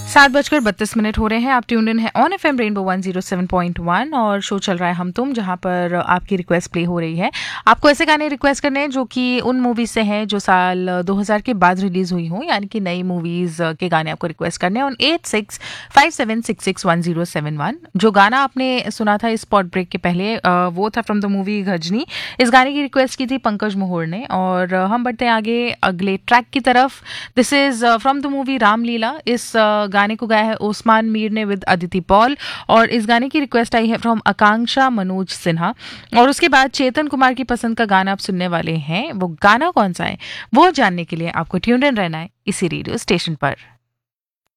7:32 हो रहे हैं। आप ट्यून्ड इन है ऑन एफएम रेनबो 107.1 और शो चल रहा है हम तुम, जहां पर आपकी रिक्वेस्ट प्ले हो रही है। आपको ऐसे गाने रिक्वेस्ट करने हैं जो कि उन मूवीज से हैं जो साल 2000 के बाद रिलीज हुई हों, यानी कि नई मूवीज के गाने आपको रिक्वेस्ट करने हैं ऑन 8657661071। जो गाना आपने सुना था इस स्पॉट ब्रेक के पहले, वो था फ्रॉम द मूवी गजनी। इस गाने की रिक्वेस्ट की थी पंकज मोहर ने। और हम बढ़ते हैं आगे अगले ट्रैक की तरफ। This is from the movie Ramlila. इस गाने को गाया है ओस्मान मीर ने विद अदिति पॉल, और इस गाने की रिक्वेस्ट आई है फ्रॉम आकांक्षा मनोज सिन्हा। और उसके बाद चेतन कुमार की पसंद का गाना आप सुनने वाले हैं। वो गाना कौन सा है वो जानने के लिए आपको ट्यून्ड इन रहना है इसी रेडियो स्टेशन पर।